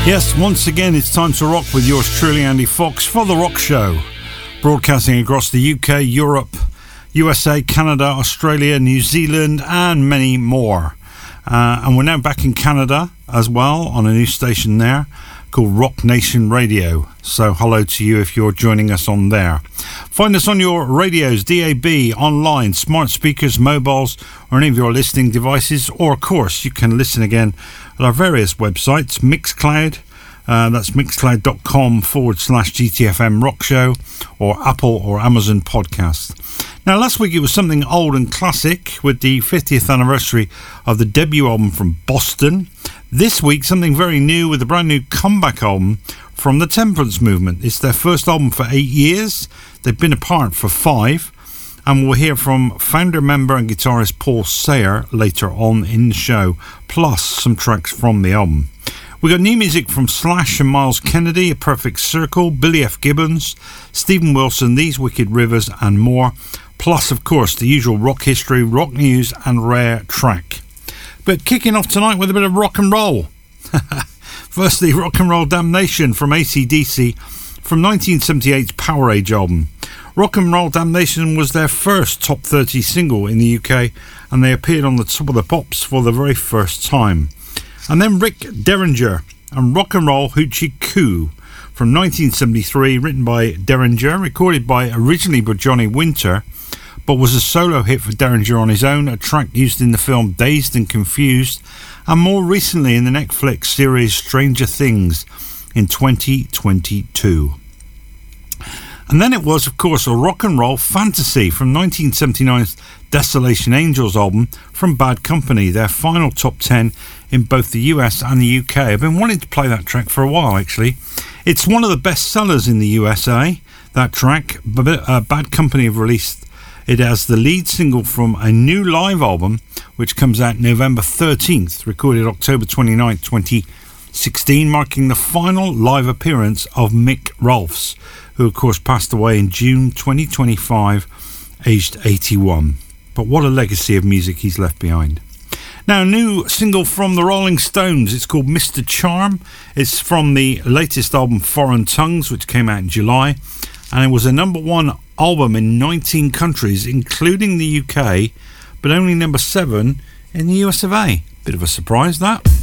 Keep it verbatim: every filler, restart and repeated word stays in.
Yes, once again it's time to rock with yours truly, Andy Fox, for The Rock Show. Broadcasting across the U K, Europe, U S A, Canada, Australia, New Zealand and many more. Uh, and we're now back in Canada as well on a new station there called Rock Nation Radio. So hello to you if you're joining us on there. Find us on your radios, D A B, online, smart speakers, mobiles or any of your listening devices. Or of course you can listen again at our various websites, Mixcloud, uh, that's mixcloud.com forward slash GTFM Rock Show, or Apple or Amazon Podcast. Now last week it was something old and classic with the fiftieth anniversary of the debut album from Boston. This week something very new with a brand new comeback album from the Temperance Movement. It's their first album for eight years. They've been apart for five. And we'll hear from founder, member and guitarist Paul Sayer later on in the show, plus some tracks from the album. We got new music from Slash and Miles Kennedy, A Perfect Circle, Billy F. Gibbons, Stephen Wilson, These Wicked Rivers and more. Plus, of course, the usual rock history, rock news and rare track. But kicking off tonight with a bit of rock and roll. Firstly, Rock and Roll Damnation from A C D C from nineteen seventy-eight's Power Age album. Rock and Roll Damnation was their first top thirty single in the U K, and they appeared on the top of the pops for the very first time. And then Rick Derringer and Rock and Roll Hoochie Coo from nineteen seventy-three, written by Derringer, recorded by originally by Johnny Winter, but was a solo hit for Derringer on his own, a track used in the film Dazed and Confused, and more recently in the Netflix series Stranger Things in twenty twenty-two. And then it was, of course, a Rock and Roll Fantasy from nineteen seventy-nine's Desolation Angels album from Bad Company, their final top ten in both the U S and the U K. I've been wanting to play that track for a while, actually. It's one of the best sellers in the U S A, that track. uh, Bad Company have released it as the lead single from a new live album, which comes out November thirteenth, recorded October twenty-ninth, twenty sixteen, marking the final live appearance of Mick Rolfs, who of course passed away in June twenty twenty-five, aged eighty-one. But what a legacy of music he's left behind. Now, a new single from the Rolling Stones. It's called Mister Charm. It's from the latest album Foreign Tongues, which came out in July, and it was a number one album in nineteen countries, including the U K, but only number seven in the U S of A. Bit of a surprise, that.